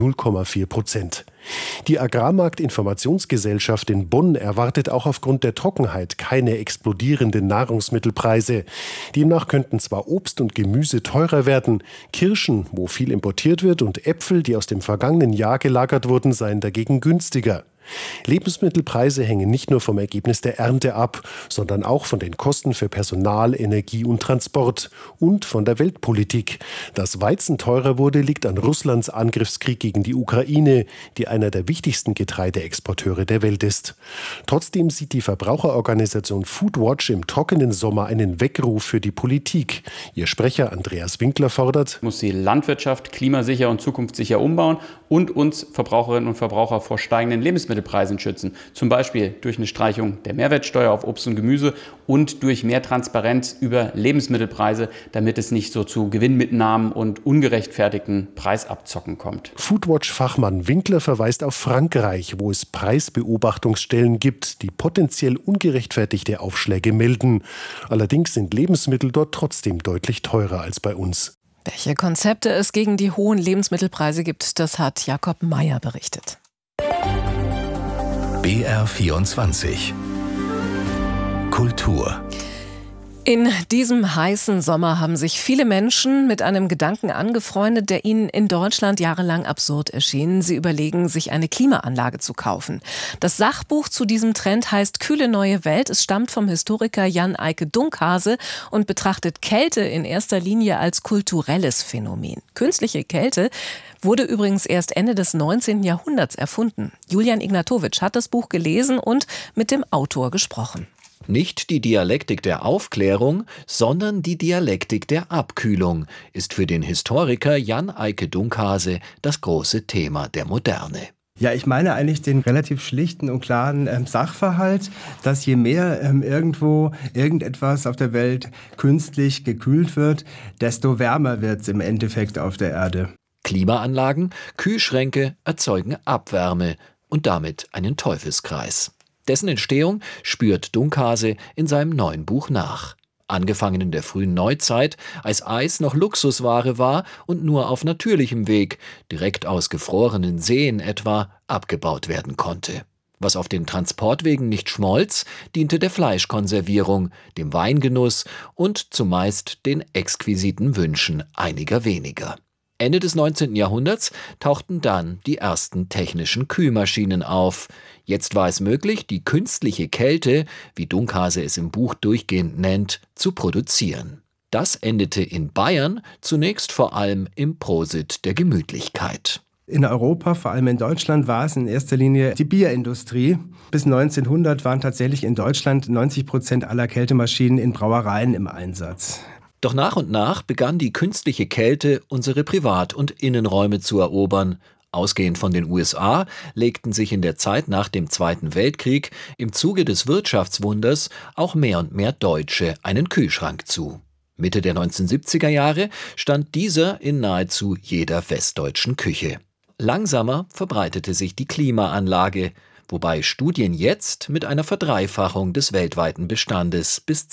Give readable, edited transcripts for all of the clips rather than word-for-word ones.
0,4%. Die Agrarmarkt-Informationsgesellschaft in Bonn erwartet auch aufgrund der Trockenheit keine explodierenden Nahrungsmittelpreise. Demnach könnten zwar Obst und Gemüse teurer werden, Kirschen, wo viel importiert wird, und Äpfel, die aus dem vergangenen Jahr gelagert wurden, seien dagegen günstiger. Lebensmittelpreise hängen nicht nur vom Ergebnis der Ernte ab, sondern auch von den Kosten für Personal, Energie und Transport und von der Weltpolitik. Dass Weizen teurer wurde, liegt an Russlands Angriffskrieg gegen die Ukraine, die einer der wichtigsten Getreideexporteure der Welt ist. Trotzdem sieht die Verbraucherorganisation Foodwatch im trockenen Sommer einen Weckruf für die Politik. Ihr Sprecher Andreas Winkler fordert: Muss die Landwirtschaft klimasicher und zukunftssicher umbauen und uns Verbraucherinnen und Verbraucher vor steigenden Lebensmittelpreisen schützen. Zum Beispiel durch eine Streichung der Mehrwertsteuer auf Obst und Gemüse und durch mehr Transparenz über Lebensmittelpreise, damit es nicht so zu Gewinnmitnahmen und ungerechtfertigten Preisabzocken kommt. Foodwatch-Fachmann Winkler verweist auf Frankreich, wo es Preisbeobachtungsstellen gibt, die potenziell ungerechtfertigte Aufschläge melden. Allerdings sind Lebensmittel dort trotzdem deutlich teurer als bei uns. Welche Konzepte es gegen die hohen Lebensmittelpreise gibt, das hat Jakob Meyer berichtet. BR24 Kultur. In diesem heißen Sommer haben sich viele Menschen mit einem Gedanken angefreundet, der ihnen in Deutschland jahrelang absurd erschien. Sie überlegen, sich eine Klimaanlage zu kaufen. Das Sachbuch zu diesem Trend heißt Kühle neue Welt. Es stammt vom Historiker Jan Eike Dunkhase und betrachtet Kälte in erster Linie als kulturelles Phänomen. Künstliche Kälte wurde übrigens erst Ende des 19. Jahrhunderts erfunden. Julian Ignatowitsch hat das Buch gelesen und mit dem Autor gesprochen. Nicht die Dialektik der Aufklärung, sondern die Dialektik der Abkühlung ist für den Historiker Jan Eike Dunkhase das große Thema der Moderne. Ja, ich meine eigentlich den relativ schlichten und klaren Sachverhalt, dass je mehr irgendwo irgendetwas auf der Welt künstlich gekühlt wird, desto wärmer wird es im Endeffekt auf der Erde. Klimaanlagen, Kühlschränke erzeugen Abwärme und damit einen Teufelskreis. Dessen Entstehung spürt Dunkhase in seinem neuen Buch nach. Angefangen in der frühen Neuzeit, als Eis noch Luxusware war und nur auf natürlichem Weg, direkt aus gefrorenen Seen etwa, abgebaut werden konnte. Was auf den Transportwegen nicht schmolz, diente der Fleischkonservierung, dem Weingenuss und zumeist den exquisiten Wünschen einiger weniger. Ende des 19. Jahrhunderts tauchten dann die ersten technischen Kühlmaschinen auf. Jetzt war es möglich, die künstliche Kälte, wie Dunkhase es im Buch durchgehend nennt, zu produzieren. Das endete in Bayern zunächst vor allem im Prosit der Gemütlichkeit. In Europa, vor allem in Deutschland, war es in erster Linie die Bierindustrie. Bis 1900 waren tatsächlich in Deutschland 90% aller Kältemaschinen in Brauereien im Einsatz. Doch nach und nach begann die künstliche Kälte unsere Privat- und Innenräume zu erobern. Ausgehend von den USA legten sich in der Zeit nach dem Zweiten Weltkrieg im Zuge des Wirtschaftswunders auch mehr und mehr Deutsche einen Kühlschrank zu. Mitte der 1970er Jahre stand dieser in nahezu jeder westdeutschen Küche. Langsamer verbreitete sich die Klimaanlage, wobei Studien jetzt mit einer Verdreifachung des weltweiten Bestandes bis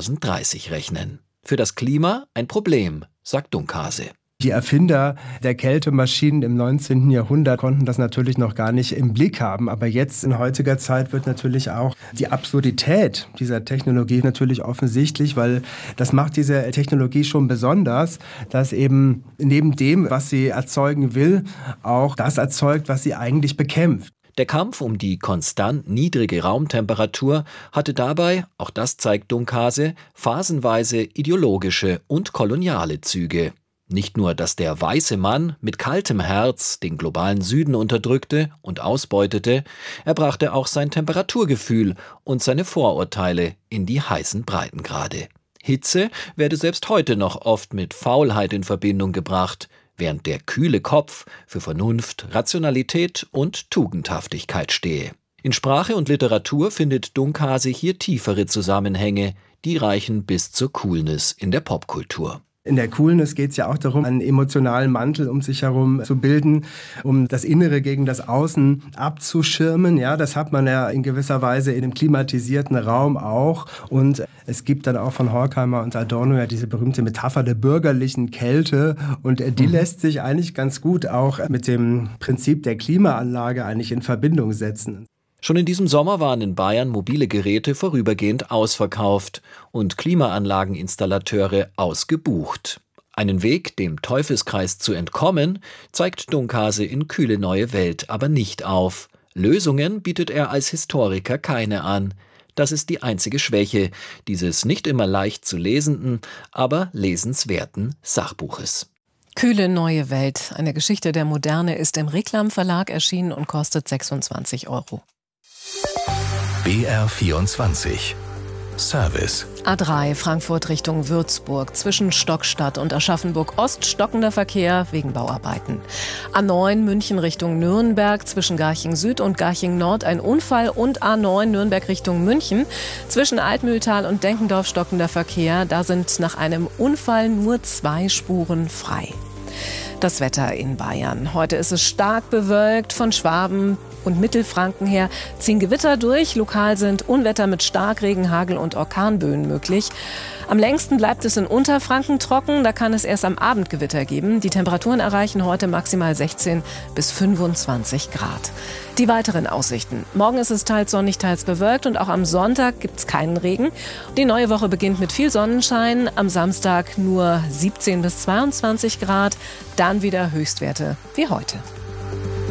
2030 rechnen. Für das Klima ein Problem, sagt Dunkhase. Die Erfinder der Kältemaschinen im 19. Jahrhundert konnten das natürlich noch gar nicht im Blick haben. Aber jetzt in heutiger Zeit wird natürlich auch die Absurdität dieser Technologie natürlich offensichtlich, weil das macht diese Technologie schon besonders, dass eben neben dem, was sie erzeugen will, auch das erzeugt, was sie eigentlich bekämpft. Der Kampf um die konstant niedrige Raumtemperatur hatte dabei, auch das zeigt Dunkhase, phasenweise ideologische und koloniale Züge. Nicht nur, dass der weiße Mann mit kaltem Herz den globalen Süden unterdrückte und ausbeutete, er brachte auch sein Temperaturgefühl und seine Vorurteile in die heißen Breitengrade. Hitze werde selbst heute noch oft mit Faulheit in Verbindung gebracht, während der kühle Kopf für Vernunft, Rationalität und Tugendhaftigkeit stehe. In Sprache und Literatur findet Dunkhase hier tiefere Zusammenhänge, die reichen bis zur Coolness in der Popkultur. In der Coolness geht es ja auch darum, einen emotionalen Mantel um sich herum zu bilden, um das Innere gegen das Außen abzuschirmen. Ja, das hat man ja in gewisser Weise in dem klimatisierten Raum auch. Und es gibt dann auch von Horkheimer und Adorno ja diese berühmte Metapher der bürgerlichen Kälte. Und die lässt sich eigentlich ganz gut auch mit dem Prinzip der Klimaanlage eigentlich in Verbindung setzen. Schon in diesem Sommer waren in Bayern mobile Geräte vorübergehend ausverkauft und Klimaanlageninstallateure ausgebucht. Einen Weg, dem Teufelskreis zu entkommen, zeigt Dunkhase in Kühle neue Welt aber nicht auf. Lösungen bietet er als Historiker keine an. Das ist die einzige Schwäche dieses nicht immer leicht zu lesenden, aber lesenswerten Sachbuches. Kühle neue Welt, eine Geschichte der Moderne, ist im Reklam Verlag erschienen und kostet 26 €. BR24 Service. A3 Frankfurt Richtung Würzburg, zwischen Stockstadt und Aschaffenburg-Ost stockender Verkehr wegen Bauarbeiten. A9 München Richtung Nürnberg, zwischen Garching Süd und Garching Nord ein Unfall und A9 Nürnberg Richtung München, zwischen Altmühltal und Denkendorf stockender Verkehr. Da sind nach einem Unfall nur 2 Spuren frei. Das Wetter in Bayern. Heute ist es stark bewölkt. Von Schwaben und Mittelfranken her ziehen Gewitter durch. Lokal sind Unwetter mit Starkregen, Hagel und Orkanböen möglich. Am längsten bleibt es in Unterfranken trocken. Da kann es erst am Abend Gewitter geben. Die Temperaturen erreichen heute maximal 16 bis 25 Grad. Die weiteren Aussichten. Morgen ist es teils sonnig, teils bewölkt und auch am Sonntag gibt es keinen Regen. Die neue Woche beginnt mit viel Sonnenschein. Am Samstag nur 17 bis 22 Grad. Dann wieder Höchstwerte wie heute.